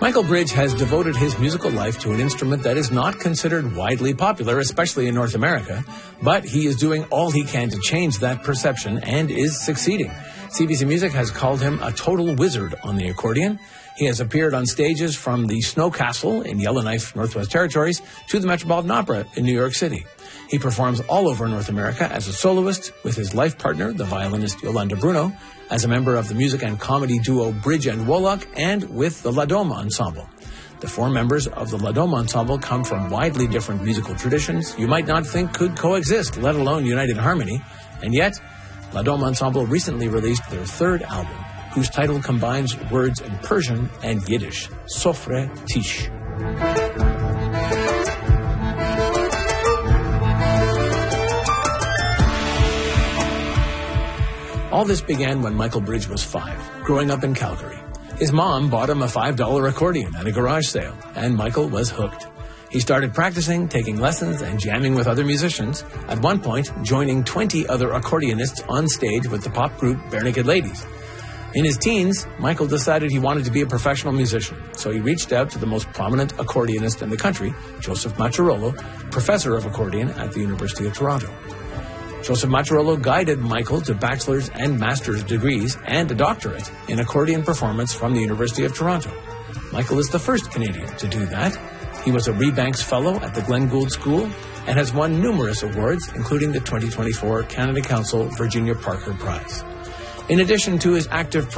Michael Bridge has devoted his musical life to an instrument that is not considered widely popular, especially in North America, but he is doing all he can to change that perception and is succeeding. CBC Music has called him a total wizard on the accordion. He has appeared on stages from the Snow Castle in Yellowknife, Northwest Territories, to the Metropolitan Opera in New York City. He performs all over North America as a soloist with his life partner, the violinist Yolanda Bruno, as a member of the music and comedy duo Bridge and Wolok, and with the La Dome Ensemble. The four members of the La Dome Ensemble come from widely different musical traditions you might not think could coexist, let alone unite in harmony. And yet, La Dome Ensemble recently released their third album, whose title combines words in Persian and Yiddish, Sofre Tish. All this began when Michael Bridge was 5, growing up in Calgary. His mom bought him a $5 accordion at a garage sale, and Michael was hooked. He started practicing, taking lessons, and jamming with other musicians, at one point joining 20 other accordionists on stage with the pop group Barenaked Ladies. In his teens, Michael decided he wanted to be a professional musician, so he reached out to the most prominent accordionist in the country, Joseph Maciarollo, professor of accordion at the University of Toronto. Joseph Maciarollo guided Michael to bachelor's and master's degrees and a doctorate in accordion performance from the University of Toronto. Michael is the first Canadian to do that. He was a Rebanks Fellow at the Glenn Gould School and has won numerous awards, including the 2024 Canada Council Virginia Parker Prize. In addition to his active